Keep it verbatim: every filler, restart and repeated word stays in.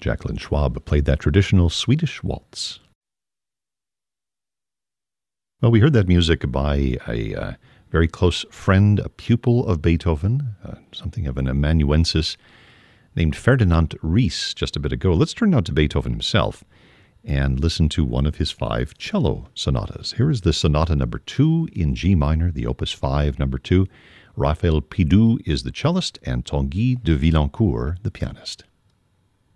Jacqueline Schwab played that traditional Swedish waltz. Well, we heard that music by a uh, very close friend, a pupil of Beethoven, uh, something of an amanuensis, named Ferdinand Ries just a bit ago. Let's turn now to Beethoven himself and listen to one of his five cello sonatas. Here is the sonata number two in G minor, the opus five, number two. Raphael Pidou is the cellist and Tanguy de Villancourt the pianist.